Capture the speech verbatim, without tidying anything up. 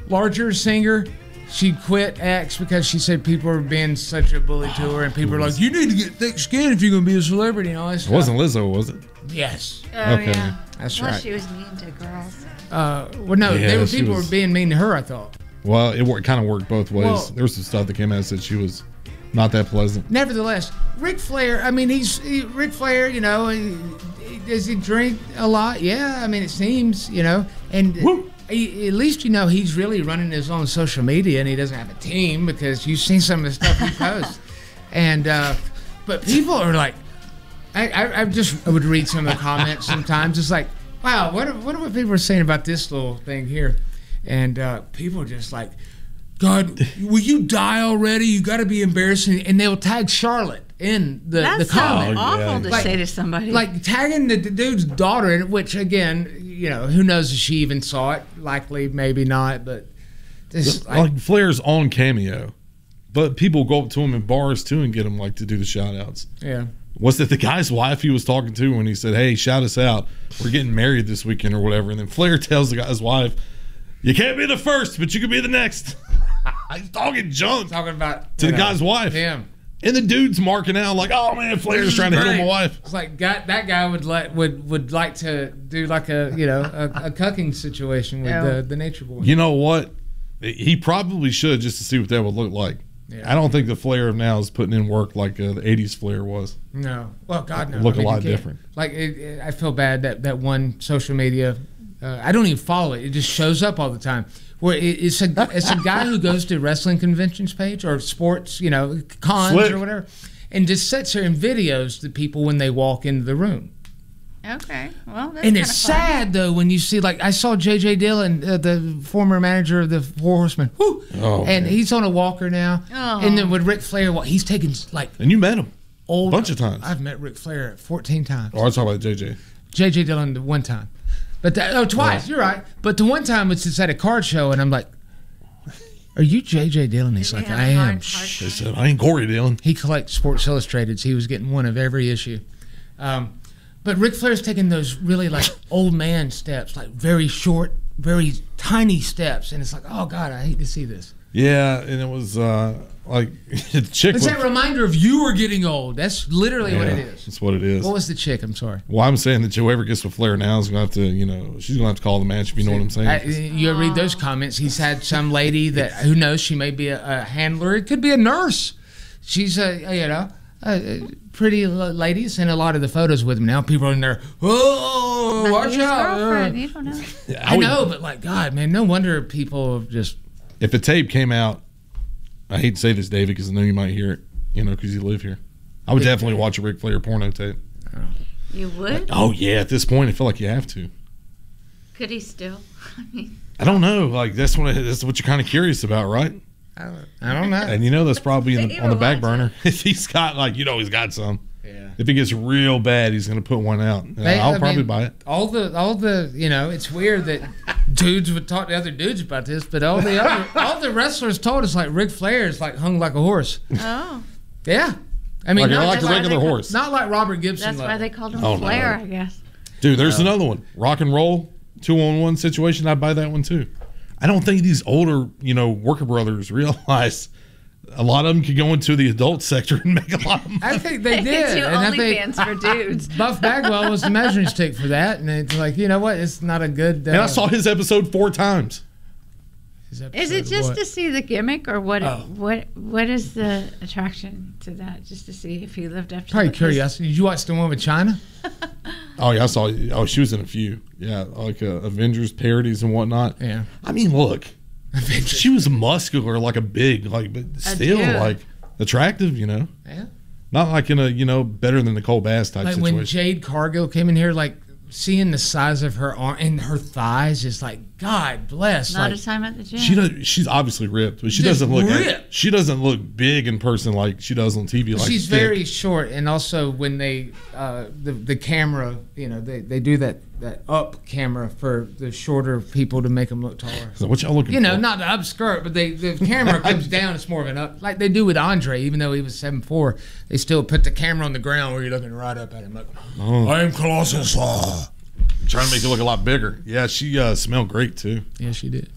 larger singer. She quit X because she said people were being such a bully to her, and people were like, "You need to get thick skin if you're gonna be a celebrity." And all that stuff. It wasn't Lizzo, was it? Yes. Oh, Okay. yeah. That's well, right. she was mean to girls. Uh, well, no, Yeah, they were she people was- were being mean to her. I thought. Well, it wor- kind of worked both ways. Well- there was some stuff that came out that said she was not that pleasant. Nevertheless, Ric Flair. I mean, he's he, Ric Flair. You know, he, he- does he drink a lot? Yeah. I mean, it seems. You know, and he, at least you know he's really running his own social media, and he doesn't have a team because you've seen some of the stuff he posts. And uh, but people are like, I, I, I just I would read some of the comments sometimes. It's like, wow, what are, what are what people are saying about this little thing here? And uh, people are just like, God, will you die already? You got to be embarrassing. And they'll tag Charlotte in the, That the sounds comment. awful yeah. to Like- say to somebody. Like tagging the, the dude's daughter, in it, which again, you know, who knows if she even saw it? Likely, maybe not. But this, Like, like, Flair's on Cameo, but people go up to him in bars too and get him like to do the shout outs. yeah. Was it the guy's wife he was talking to when he said, "Hey, shout us out. We're getting married this weekend or whatever." And then Flair tells the guy's wife, "You can't be the first, but you can be the next." He's talking junk Talking about to you the know, guy's wife. him. And the dude's marking out like, "Oh man, Flair's trying to hit on my wife." It's like God, that guy would let would would like to do like a you know a, a cucking situation with Yeah. the the Nature Boy. You know what? He probably should just to see what that would look like. Yeah. I don't think the Flair of now is putting in work like uh, the eighties Flair was. No, well, God no. Look a you lot can't. different. Like it, it, I feel bad that that one social media. Uh, I don't even follow it. It just shows up all the time. Where it, it's a it's a guy who goes to wrestling conventions page or sports, you know, cons Slick. or whatever, and just sits there and videos the people when they walk into the room. okay, well, that's And it's kinda fun. sad though when you see, like, I saw J J Dillon, uh, the former manager of the Four Horsemen, whoo, Oh, and man. he's on a walker now. Oh. And then with Ric Flair, what he's taking like And you met him old a bunch of times. I've met Ric Flair fourteen times. Oh, I was talking about J J. J J Dillon the one time, but that, oh twice. Yeah. You're right. But the one time was just at a card show, and I'm like, "Are you J J Dillon?" He's Did like, he have "I a am." hard- hard Shh. They said, "I ain't Corey Dillon." He collects Sports Illustrated. So he was getting one of every issue. Um, but Ric Flair's taking those really like old man steps, like very short, very tiny steps, and it's like, oh God, I hate to see this. Yeah, and it was uh, like the chick. It's was- that reminder of you were getting old. That's literally what it Yeah, is. That's what it is. What was the chick? I'm sorry. Well, I'm saying that whoever gets with Flair now is gonna have to, you know, she's gonna have to call the match if you know what I'm saying. I, you read those comments. He's had some lady that who knows she may be a, a handler. It could be a nurse. She's a, a you know a, a pretty l- ladies in a lot of the photos with him now. People are in there. Oh, Might watch be his out! girlfriend, Uh, you don't know. Yeah, I would- know, but like God, man, no wonder people just. If a tape came out, I hate to say this, David, because I know you might hear it, you know, because you live here. I would definitely watch a Ric Flair porno tape. You would? Oh yeah, at this point, I feel like you have to. Could he still? I mean, I don't know. Like that's what that's what you're kind of curious about, right? I don't, I don't know. And you know that's probably in the, He on the will back watch burner. If he's got like, you know, he's got some. Yeah. If it gets real bad, he's gonna put one out. And They- I'll I probably mean, buy it. All the, all the, you know, it's weird that dudes would talk to other dudes about this, but all the other, all the wrestlers told us like Ric Flair is like hung like a horse. oh, Yeah, I mean, Like, not, like a why regular they call- horse. not like Robert Gibson. that's why level. they called him Oh, no. Flair, I guess. Dude, there's another one. Rock and roll, two on one situation. I'd buy that one too. I don't think these older, you know, worker brothers realize a lot of them could go into the adult sector and make a lot of money. I think they did. Two and I think OnlyFans for dudes. Buff Bagwell was the measuring stick for that, and it's like, you know what? It's not a good. Uh, And I saw his episode four times. his Is episode it of just what? to see the gimmick, or what? Oh. What? What is the attraction to that? Just to see if he lived up to Probably what his- curiosity. Did you watch the one with China? Oh yeah, I saw. Oh, she was in a few. Yeah, like uh, Avengers parodies and whatnot. Yeah. I mean, look, she was muscular, like a big, like, but still, dude. like attractive. You know, Yeah. not like in a, you know, better than Nicole Bass type Like situation. when Jade Cargill came in here, like seeing the size of her arm and her thighs, just like God bless. Not like, a time at the gym. She does. She's obviously ripped, but she Just doesn't look. ripped. She doesn't look big in person like she does on T V. Like she's thick. very short, and also when they uh, the the camera, you know, they, they do that that up camera for the shorter people to make them look taller. So what y'all looking You know, for? not the upskirt, but they the camera comes down. It's more of an up, like they do with Andre. Even though he was seven four, they still put the camera on the ground where you're looking right up at him. Like, Oh. I am Colossus. trying to make it look a lot bigger. Yeah, she uh, smelled great too. Yeah, she did.